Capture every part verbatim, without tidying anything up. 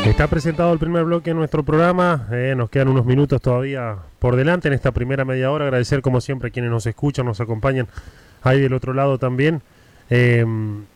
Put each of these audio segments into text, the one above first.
Está presentado el primer bloque de nuestro programa, eh, nos quedan unos minutos todavía por delante en esta primera media hora. Agradecer como siempre a quienes nos escuchan, nos acompañan ahí del otro lado también. Eh,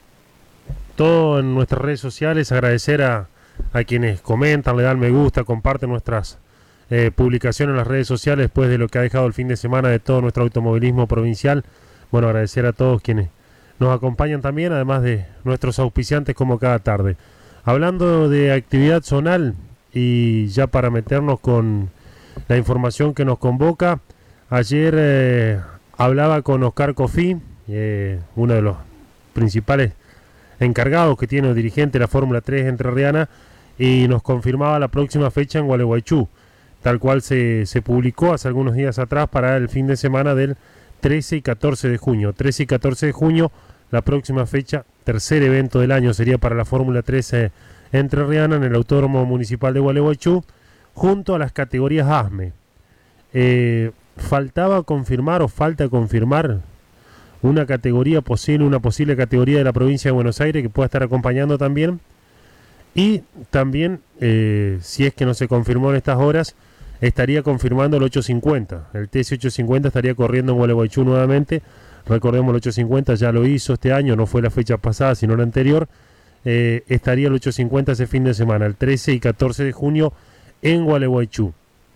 todo en nuestras redes sociales, agradecer a, a quienes comentan, le dan me gusta, comparten nuestras eh, publicaciones en las redes sociales después de lo que ha dejado el fin de semana de todo nuestro automovilismo provincial. Bueno, agradecer a todos quienes nos acompañan también, además de nuestros auspiciantes como cada tarde. Hablando de actividad zonal y ya para meternos con la información que nos convoca, ayer eh, hablaba con Oscar Cofí, eh, uno de los principales encargados que tiene el dirigente de la Fórmula tres entrerriana, y nos confirmaba la próxima fecha en Gualeguaychú, tal cual se, se publicó hace algunos días atrás para el fin de semana del trece y catorce de junio. trece y catorce de junio, la próxima fecha, tercer evento del año sería para la Fórmula tres eh, entrerriana en el Autódromo Municipal de Gualeguaychú, junto a las categorías A S M E. Eh, faltaba confirmar o falta confirmar una categoría posible, una posible categoría de la provincia de Buenos Aires que pueda estar acompañando también. Y también, eh, si es que no se confirmó en estas horas, estaría confirmando el ochocientos cincuenta. El T C ochocientos cincuenta estaría corriendo en Gualeguaychú nuevamente. Recordemos, el ochocientos cincuenta ya lo hizo este año, no fue la fecha pasada, sino la anterior. Eh, estaría el ochocientos cincuenta ese fin de semana, el trece y catorce de junio en Gualeguaychú.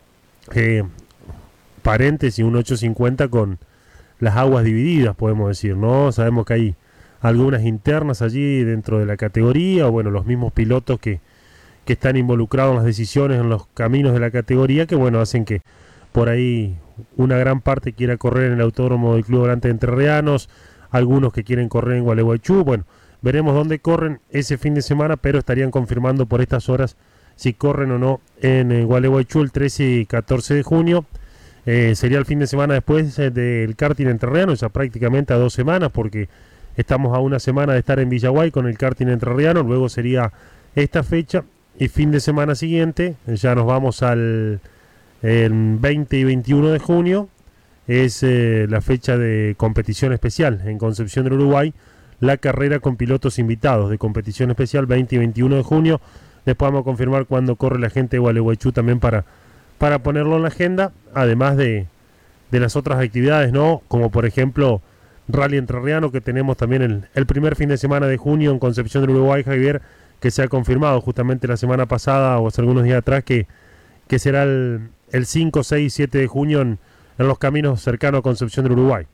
Eh, paréntesis, un ochocientos cincuenta con las aguas divididas, podemos decir, ¿no? Sabemos que hay algunas internas allí dentro de la categoría, o bueno, los mismos pilotos que, que están involucrados en las decisiones en los caminos de la categoría, que bueno, hacen que por ahí una gran parte quiera correr en el autódromo del Club Volante de Entrerrianos, algunos que quieren correr en Gualeguaychú. Bueno, veremos dónde corren ese fin de semana, pero estarían confirmando por estas horas si corren o no en, en Gualeguaychú el trece y catorce de junio. Eh, sería el fin de semana después eh, del karting entrerriano, ya prácticamente a dos semanas, porque estamos a una semana de estar en Villaguay con el karting entrerriano. Luego sería esta fecha y fin de semana siguiente ya nos vamos al el veinte y veintiuno de junio, es eh, la fecha de competición especial en Concepción del Uruguay, la carrera con pilotos invitados de competición especial veinte y veintiuno de junio. Después vamos a confirmar cuándo corre la gente de Gualeguaychú también para, para ponerlo en la agenda, además de, de las otras actividades, ¿no? Como por ejemplo Rally Entrerriano, que tenemos también el, el primer fin de semana de junio en Concepción del Uruguay, Javier, que se ha confirmado justamente la semana pasada o hace algunos días atrás que, que será el, el cinco, seis, siete de junio en, en los caminos cercanos a Concepción del Uruguay.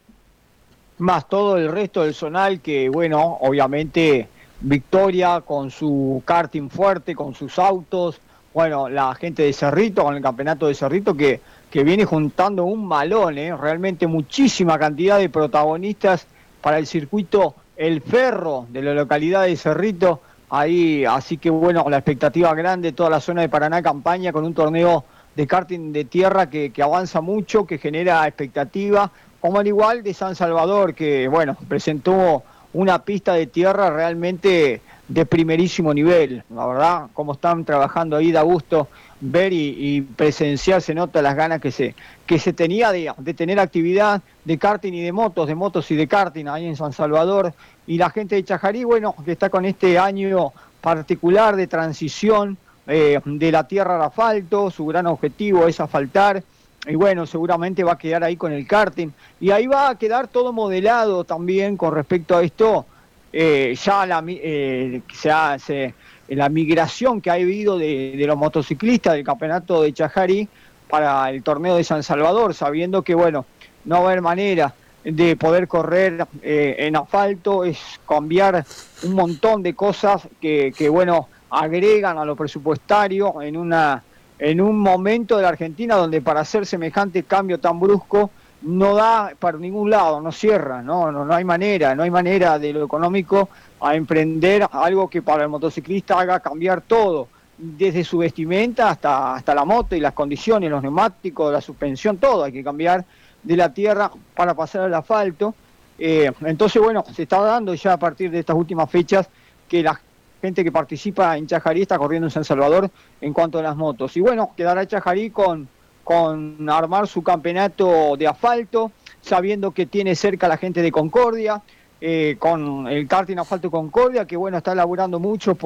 Más todo el resto del zonal que, bueno, obviamente Victoria con su karting fuerte, con sus autos, bueno, la gente de Cerrito con el campeonato de Cerrito que, que viene juntando un malón, ¿eh? Realmente muchísima cantidad de protagonistas para el circuito El Ferro de la localidad de Cerrito, ahí, así que bueno, la expectativa grande, toda la zona de Paraná campaña con un torneo de karting de tierra que, que avanza mucho, que genera expectativa, como al igual de San Salvador, que bueno, presentó una pista de tierra realmente de primerísimo nivel, la verdad, como están trabajando ahí, da gusto ver y, y presenciar, se nota las ganas que se, que se tenía de, de tener actividad de karting y de motos, de motos y de karting ahí en San Salvador, y la gente de Chajarí, bueno, que está con este año particular de transición eh, de la tierra al asfalto, su gran objetivo es asfaltar, y bueno, seguramente va a quedar ahí con el karting, y ahí va a quedar todo modelado también con respecto a esto, eh, ya la, eh, se hace, la migración que ha habido de, de los motociclistas del campeonato de Chajarí para el torneo de San Salvador, sabiendo que bueno, no va a haber manera de poder correr eh, en asfalto, es cambiar un montón de cosas que, que bueno, agregan a lo presupuestario en una en un momento de la Argentina donde para hacer semejante cambio tan brusco no da para ningún lado, no cierra, no, no, no hay manera, no hay manera de lo económico a emprender algo que para el motociclista haga cambiar todo, desde su vestimenta hasta, hasta la moto y las condiciones, los neumáticos, la suspensión, todo hay que cambiar de la tierra para pasar al asfalto. Eh, entonces, bueno, se está dando ya a partir de estas últimas fechas que la gente que participa en Chajarí está corriendo en San Salvador en cuanto a las motos. Y bueno, quedará Chajarí con, con armar su campeonato de asfalto, sabiendo que tiene cerca la gente de Concordia, eh, con el karting Asfalto Concordia, que bueno, está laburando mucho por,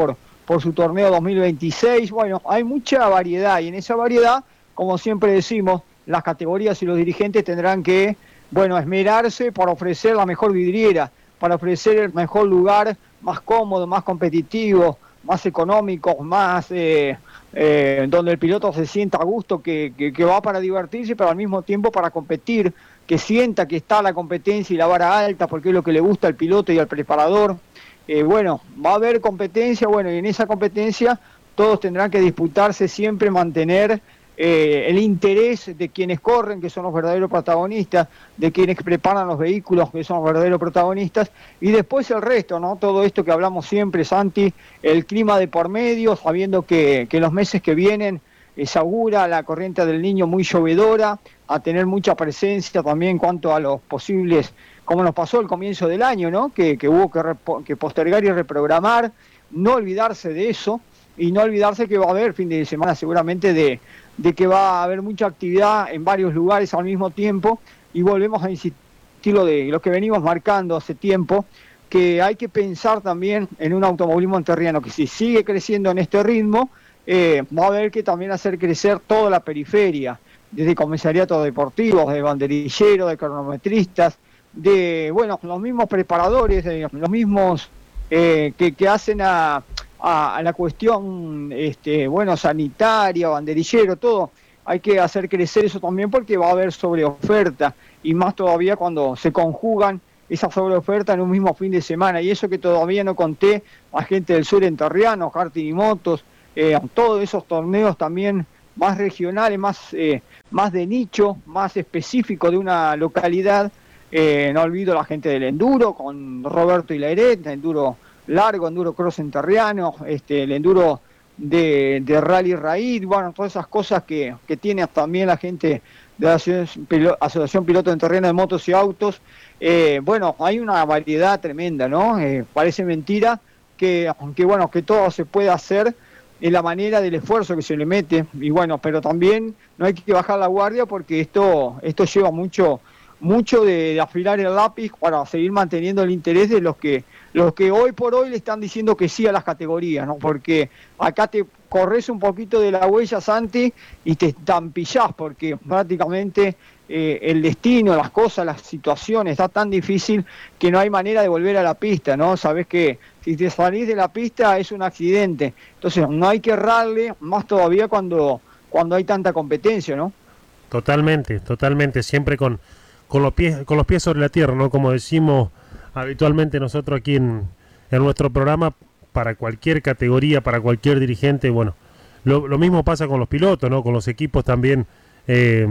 por su torneo dos mil veintiséis. Bueno, hay mucha variedad y en esa variedad, como siempre decimos, las categorías y los dirigentes tendrán que, bueno, esmerarse para ofrecer la mejor vidriera, para ofrecer el mejor lugar, más cómodo, más competitivo, más económico, más eh, eh, donde el piloto se sienta a gusto, que, que, que va para divertirse, pero al mismo tiempo para competir, que sienta que está la competencia y la vara alta, porque es lo que le gusta al piloto y al preparador. Eh, bueno, va a haber competencia, bueno, y en esa competencia todos tendrán que disputarse, siempre mantener eh, el interés de quienes corren, que son los verdaderos protagonistas, de quienes preparan los vehículos, que son los verdaderos protagonistas, y después el resto, ¿no? Todo esto que hablamos siempre, Santi, el clima de por medio, sabiendo que, que los meses que vienen eh, se augura la corriente del Niño muy llovedora, a tener mucha presencia también en cuanto a los posibles, como nos pasó el comienzo del año, ¿no? Que, que hubo que, repo, que postergar y reprogramar, no olvidarse de eso, y no olvidarse que va a haber fin de semana seguramente de, de que va a haber mucha actividad en varios lugares al mismo tiempo, y volvemos a insistir lo de lo que venimos marcando hace tiempo, que hay que pensar también en un automovilismo enterriano que si sigue creciendo en este ritmo, eh, va a haber que también hacer crecer toda la periferia, desde comisariatos deportivos, de banderilleros, de cronometristas, de, bueno, los mismos preparadores, de, los mismos eh, que, que hacen a, a, a la cuestión, este, bueno, sanitaria, banderillero, todo. Hay que hacer crecer eso también porque va a haber sobreoferta, y más todavía cuando se conjugan esa sobreoferta en un mismo fin de semana, y eso que todavía no conté a gente del sur enterriano, karting y motos, eh, todos esos torneos también más regionales, más, eh, más de nicho, más específico de una localidad. Eh, no olvido la gente del enduro, con Roberto Hilairet, enduro largo, enduro cross enterriano, este, el enduro de, de Rally Raid, bueno, todas esas cosas que, que tiene también la gente de la Asociación Piloto Enterriano de Motos y Autos. Eh, bueno, hay una variedad tremenda, ¿no? Eh, parece mentira que, aunque bueno, que todo se puede hacer en la manera del esfuerzo que se le mete, y bueno, pero también no hay que bajar la guardia porque esto, esto lleva mucho mucho de, de afilar el lápiz para seguir manteniendo el interés de los que los que hoy por hoy le están diciendo que sí a las categorías, ¿no? Porque acá te corres un poquito de la huella, Santi, y te estampillás, porque prácticamente eh, el destino, las cosas, las situaciones, está tan difícil que no hay manera de volver a la pista, ¿no? Sabés que si te salís de la pista es un accidente, entonces no hay que errarle, más todavía cuando, cuando hay tanta competencia, ¿no? Totalmente, totalmente, siempre con con los pies con los pies sobre la tierra, ¿no? Como decimos habitualmente nosotros aquí en, en nuestro programa, para cualquier categoría, para cualquier dirigente, bueno, lo, lo mismo pasa con los pilotos, ¿no? Con los equipos también, eh,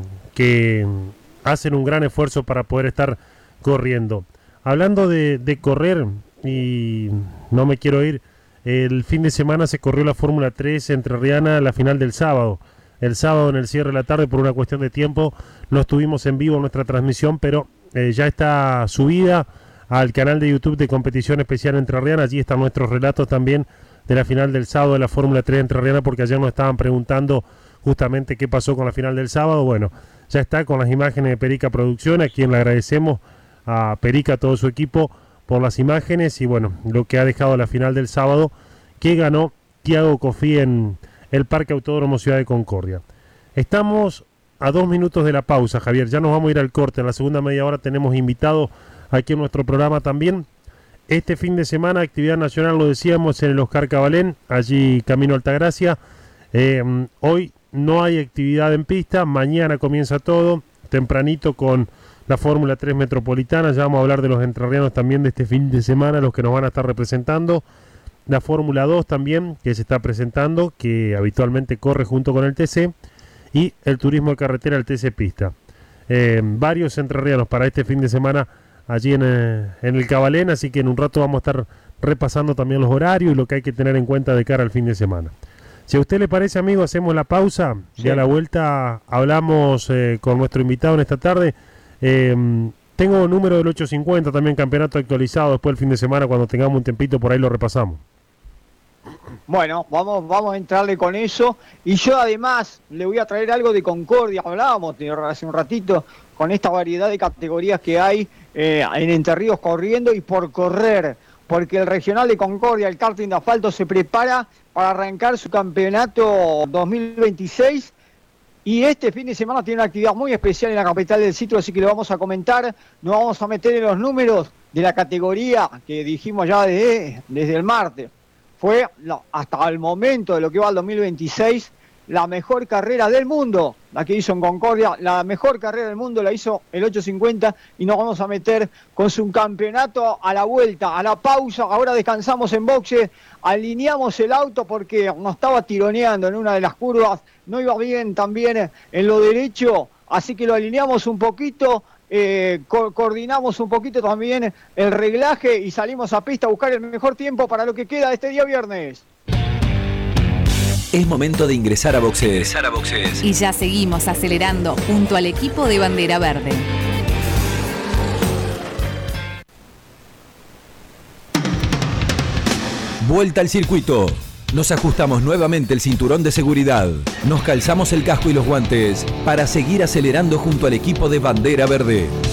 que hacen un gran esfuerzo para poder estar corriendo. Hablando de, de correr, y no me quiero ir, el fin de semana se corrió la Fórmula tres entrerriana, la final del sábado. El sábado en el cierre de la tarde, por una cuestión de tiempo, no estuvimos en vivo en nuestra transmisión, pero eh, ya está subida al canal de YouTube de Competición Especial Entrerriana. Allí están nuestros relatos también de la final del sábado de la Fórmula tres entrerriana, porque ayer nos estaban preguntando justamente qué pasó con la final del sábado. Bueno, ya está con las imágenes de Perica Producción, a quien le agradecemos a Perica, a todo su equipo, por las imágenes y bueno, lo que ha dejado la final del sábado, que ganó Thiago Coffi en el Parque Autódromo Ciudad de Concordia. Estamos a dos minutos de la pausa, Javier, ya nos vamos a ir al corte. En la segunda media hora tenemos invitados aquí en nuestro programa también. Este fin de semana, actividad nacional, lo decíamos, en el Oscar Cabalén, allí camino a Altagracia. Eh, hoy no hay actividad en pista, mañana comienza todo, tempranito con la Fórmula tres Metropolitana. Ya vamos a hablar de los entrerrianos también de este fin de semana, los que nos van a estar representando. La Fórmula dos también, que se está presentando, que habitualmente corre junto con el T C, y el turismo de carretera, el T C Pista. Eh, varios entrerrianos para este fin de semana allí en, eh, en el Cabalén, así que en un rato vamos a estar repasando también los horarios y lo que hay que tener en cuenta de cara al fin de semana. Si a usted le parece, amigo, hacemos la pausa, sí. Y a la vuelta hablamos eh, con nuestro invitado en esta tarde. Eh, tengo número del ocho cincuenta, también campeonato actualizado, después del fin de semana, cuando tengamos un tempito por ahí lo repasamos. Bueno, vamos, vamos a entrarle con eso, y yo además le voy a traer algo de Concordia. Hablábamos hace un ratito con esta variedad de categorías que hay eh, en Entre Ríos corriendo y por correr, porque el regional de Concordia, el karting de asfalto, se prepara para arrancar su campeonato dos mil veintiséis. Y este fin de semana tiene una actividad muy especial en la capital del sitio, así que lo vamos a comentar. Nos vamos a meter en los números de la categoría que dijimos ya desde, desde el martes. Fue no, hasta el momento de lo que va al dos mil veintiséis la mejor carrera del mundo, la que hizo en Concordia. La mejor carrera del mundo la hizo el ocho cincuenta y nos vamos a meter con su campeonato a la vuelta, a la pausa. Ahora descansamos en boxe, alineamos el auto porque nos estaba tironeando en una de las curvas, no iba bien también en lo derecho, así que lo alineamos un poquito. Eh, co- coordinamos un poquito también el reglaje y salimos a pista a buscar el mejor tiempo para lo que queda de este día viernes. Es momento de ingresar a boxes. Ingresar a boxes. Y ya seguimos acelerando junto al equipo de Bandera Verde. Vuelta al circuito. Nos ajustamos nuevamente el cinturón de seguridad. Nos calzamos el casco y los guantes para seguir acelerando junto al equipo de Bandera Verde.